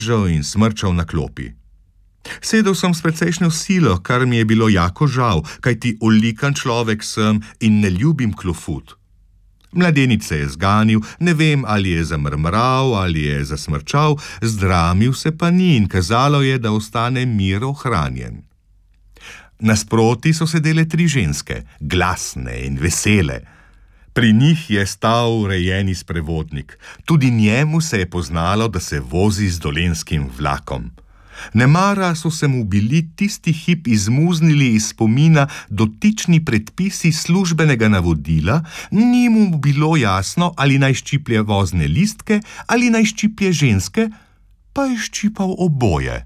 ležal in smrčal na klopi. Sedel sem s precejšnjo silo, kar mi je bilo jako žal, kajti olikan človek sem in ne ljubim klofut. Mladenič se je zganil, ne vem, ali je zamrmral ali je zasmrčal, zdramil se pa ni in kazalo je, da ostane mir ohranjen. Nasproti so sedele 3 ženske, glasne in vesele. Pri njih je stal rejeni sprevodnik. Tudi njemu se je poznalo, da se vozi z dolenjskim vlakom. Nemara so se mu bili tisti hip izmuznili iz spomina dotični predpisi službenega navodila, ni mu bilo jasno, ali naj ščiplje vozne listke ali naj ščiplje ženske, pa je ščipal oboje.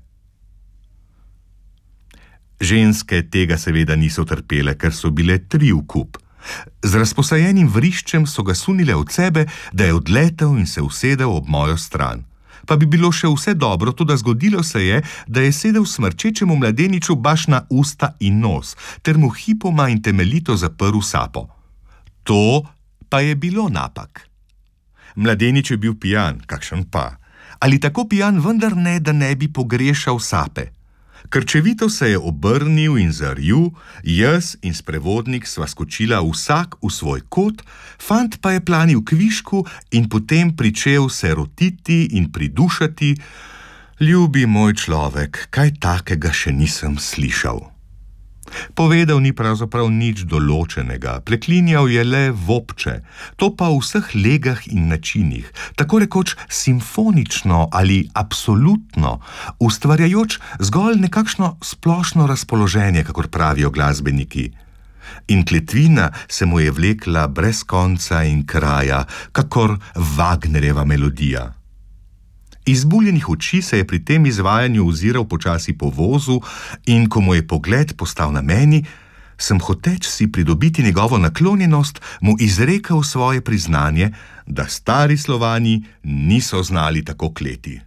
Ženske tega seveda niso trpele, ker so bile 3 v kup. Z razposajenim vriščem so ga sunile od sebe, da je odletel in se usedel ob mojo stran. Pa bi bilo še vse dobro, toda zgodilo se je, da je sedel smrčečemu mladeniču baš na usta in nos, ter mu hipoma in temeljito zaprl sapo. To pa je bilo napak. Mladenič je bil pijan, kakšen pa, ali tako pijan vendar ne, da ne bi pogrešal sape. Krčevito se je obrnil in zarju, jaz in sprevodnik sva skočila vsak v svoj kot, fant pa je planil kvišku in potem pričel se rotiti in pridušati. Ljubi moj človek, kaj takega še nisem slišal. Povedal ni pravzaprav nič določenega, preklinjal je le vopče, to pa v vseh legah in načinih, tako rekoč simfonično ali absolutno, ustvarjajoč zgolj nekakšno splošno razpoloženje, kakor pravijo glasbeniki. In kletvina se mu je vlekla brez konca in kraja, kakor Wagnerjeva melodija. Izbuljenih oči se je pri tem izvajanju oziral počasi po vozu in ko mu je pogled postal na meni, sem hoteč si pridobiti njegovo naklonjenost, mu izrekel svoje priznanje, da stari Slovani niso znali tako kleti.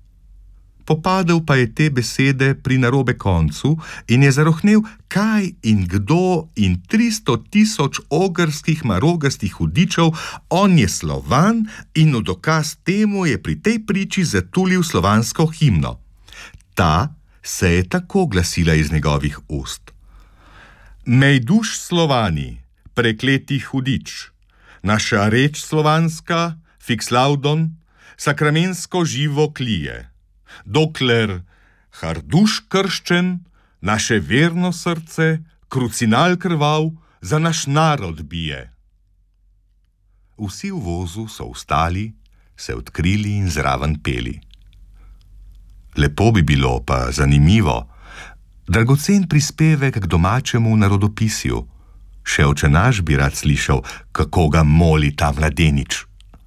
Popadel pa je te besede pri narobe koncu in je zarohnel, kaj in kdo in 300 000 ogrskih marogastih hudičev, on je Slovan in v dokaz temu je pri tej priči zatulil slovansko himno. Ta se je tako glasila iz njegovih ust. Mejduš Slovani, prekleti hudič, naša reč slovanska, fikslaudon, sakramensko živo klije. Dokler harduš krščen, naše verno srce, krucinal krvav, za naš narod bije. Vsi v vozu so vstali, se odkrili in zraven peli. Lepo bi bilo, pa zanimivo, dragocen prispevek k domačemu narodopisju. Še očenaš bi rad slišal, kako ga moli ta mladenič.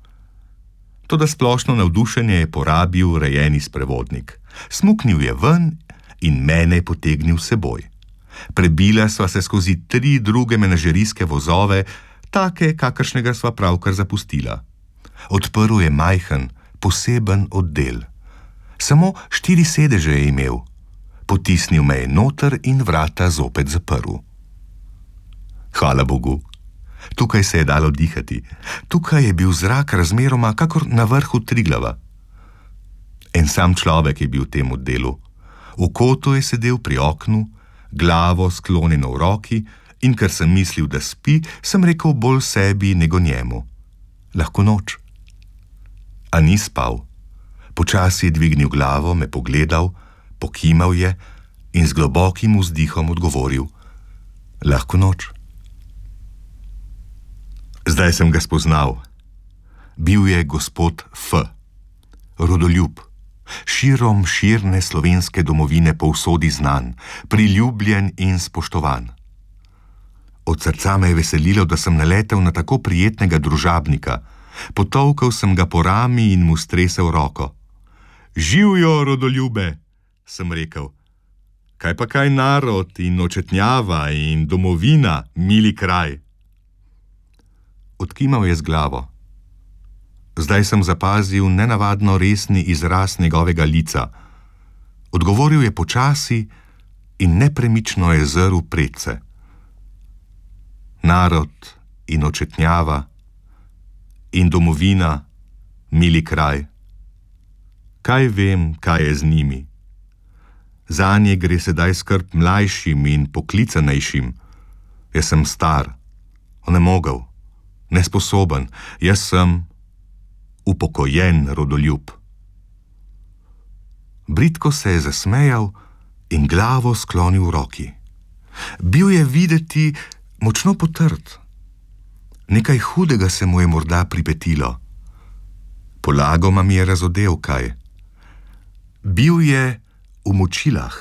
Toda splošno navdušenje je porabil rejeni sprevodnik. Smuknil je ven in mene je potegnil s seboj. Prebila sva se skozi 3 druge menažerijske vozove, take, kakršnega sva pravkar zapustila. Odprl je majhen, poseben oddel. Samo 4 sedeže je imel. Potisnil me je noter in vrata zopet zaprl. Hvala Bogu. Tukaj se je dalo dihati. Tukaj je bil zrak razmeroma kakor na vrhu Triglava. En sam človek je bil v tem oddelu. V kotu je sedel pri oknu, glavo sklonjeno v roki in ker sem mislil, da spi, sem rekel bolj sebi nego njemu. Lahko noč. A ni spal. Počasi je dvignil glavo, me pogledal, pokimal je in z globokim vzdihom odgovoril. Lahko noč. Zdaj sem ga spoznal. Bil je gospod F. Rodoljub. Širom širne slovenske domovine povsodi znan, priljubljen in spoštovan. Od srca me je veselilo, da sem naletel na tako prijetnega družabnika. Potolkel sem ga po rami in mu stresel roko. Živjo, rodoljube, sem rekel. Kaj pa kaj narod in očetnjava in domovina, mili kraj. Odkimal je z glavo. Zdaj sem zapazil nenavadno resni izraz njegovega lica. Odgovoril je počasi in nepremično je zrl predse. Narod in očetnjava in domovina, mili kraj. Kaj vem, kaj je z njimi? Zanje gre sedaj skrb mlajšim in poklicanejšim. Jaz sem star, onemogel, nesposoben, jaz sem upokojen rodoljub. Bridko se je zasmejal in glavo sklonil v roki. Bil je videti močno potrt. Nekaj hudega se mu je morda pripetilo. Polagoma mi je razodel kaj. Bil je v močilah.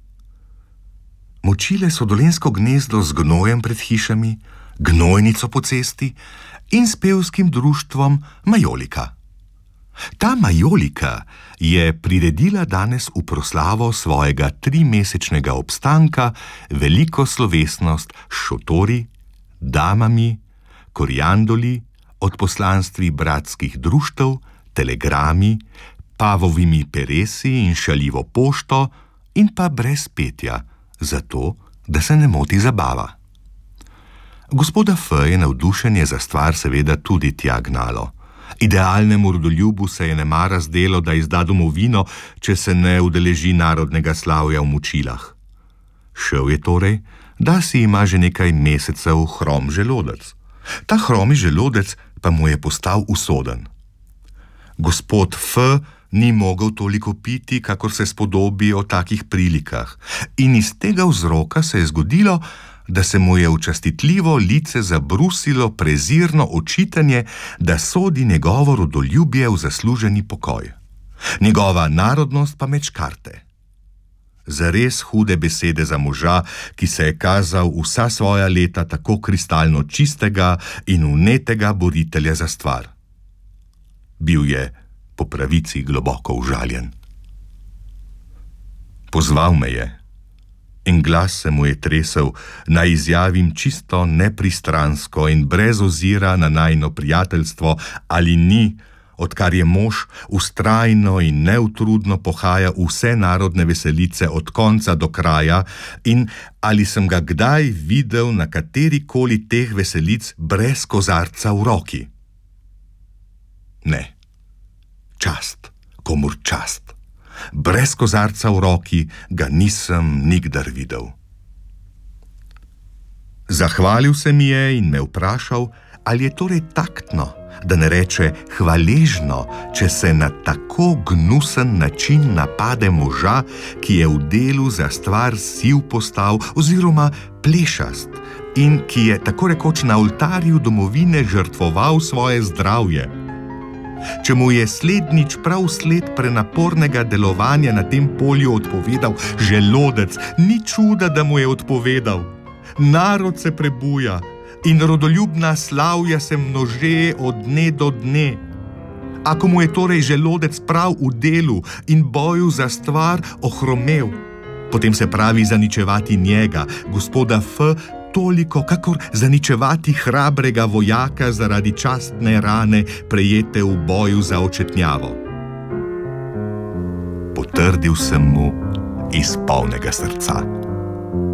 Močile so dolenjsko gnezdo z gnojem pred hišami, gnojnico po cesti in s pevskim društvom Majolika. Ta Majolika je priredila danes v proslavo svojega 3-mesečnega obstanka veliko slovesnost s šotori, damami, koriandoli, odposlanstvi bratskih društev, telegrami, pavovimi peresi in šaljivo pošto in pa brez petja, zato, da se ne moti zabava. Gospoda F. je navdušenje za stvar seveda tudi tja gnalo. Idealnemu rodoljubu se je nemara zdelo, da izda domovino, če se ne udeleži narodnega slavja v močilah. Šel je torej, da si ima že nekaj mesecev hrom želodec. Ta hromi želodec pa mu je postal usoden. Gospod F. ni mogel toliko piti, kakor se spodobi o takih prilikah, in iz tega vzroka se je zgodilo, da se mu je v častitljivo lice zabrusilo prezirno očitanje, da sodi njegovo rodoljubje v zasluženi pokoj. Njegova narodnost pa med škarte. Zares hude besede za moža, ki se je kazal vsa svoja leta tako kristalno čistega in vnetega boritelja za stvar. Bil je po pravici globoko užaljen. Pozval me je in glas se mu je tresel, naj izjavim čisto nepristransko in brez ozira na najino prijateljstvo ali ni, odkar je mož vztrajno in neutrudno pohaja vse narodne veselice od konca do kraja, in ali sem ga kdaj videl na katerikoli teh veselic brez kozarca v roki. Ne, čast, komur čast. Brez kozarca v roki ga nisem nikdar videl. Zahvalil se mi je in me vprašal, ali je torej taktno, da ne reče hvaležno, če se na tako gnusen način napade moža, ki je v delu za stvar siv postal oziroma plešast in ki je tako rekoč na oltarju domovine žrtvoval svoje zdravje. Če mu je slednjič prav sled prenapornega delovanja na tem polju odpovedal želodec, ni čuda, da mu je odpovedal. Narod se prebuja in rodoljubna slavja se množe od dne do dne. Ako mu je torej želodec prav v delu in boju za stvar ohromel, potem se pravi zaničevati njega, gospoda F., toliko, kakor zaničevati hrabrega vojaka zaradi častne rane, prejete v boju za očetnjavo. Potrdil sem mu iz polnega srca.